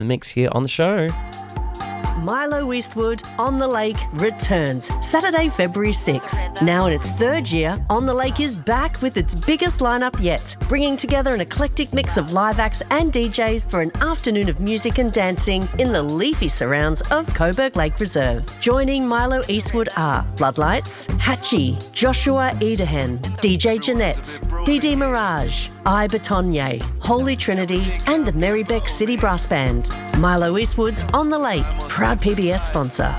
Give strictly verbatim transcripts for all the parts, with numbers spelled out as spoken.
The mix here on the show. Milo Eastwood On the Lake returns Saturday, February sixth. Now in its third year, On the Lake is back with its biggest lineup yet, bringing together an eclectic mix of live acts and D Js for an afternoon of music and dancing in the leafy surrounds of Coburg Lake Reserve. Joining Milo Eastwood are Floodlights, Hatchie, Joshua Ederhen, D J Jeanette, Didi Mirage, I Batonye, Holy Trinity and the Merrybeck City Brass Band. Milo Eastwood's On the Lake, proud P B S sponsor.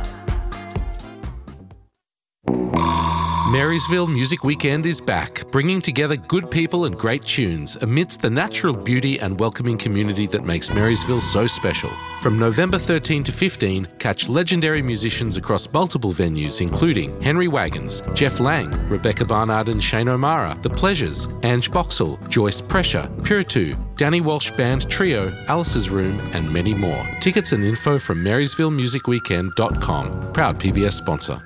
Marysville Music Weekend is back, bringing together good people and great tunes amidst the natural beauty and welcoming community that makes Marysville so special. From November thirteenth to fifteenth, catch legendary musicians across multiple venues including Henry Wagons, Jeff Lang, Rebecca Barnard and Shane O'Mara, The Pleasures, Ange Boxall, Joyce Pressure, Puritu, Danny Walsh Band Trio, Alice's Room and many more. Tickets and info from marysville music weekend dot com. Proud P B S sponsor.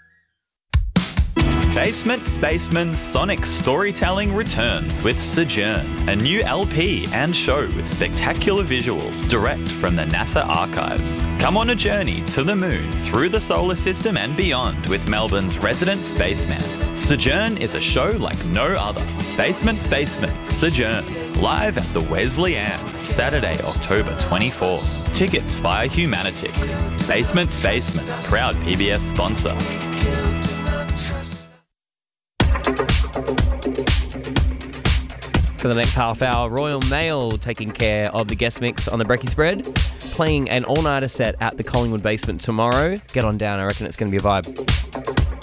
Basement Spaceman's Sonic Storytelling returns with Sojourn, a new L P and show with spectacular visuals direct from the NASA archives. Come on a journey to the moon, through the solar system and beyond with Melbourne's resident spaceman. Sojourn is a show like no other. Basement Spaceman, Sojourn, live at the Wesleyan, Saturday, October twenty-fourth. Tickets via Humanitix. Basement Spaceman, proud P B S sponsor. For the next half hour, Royal Mail taking care of the guest mix on the Brekkie Spread, playing an all-nighter set at the Collingwood Basement tomorrow. Get on down, I reckon it's going to be a vibe.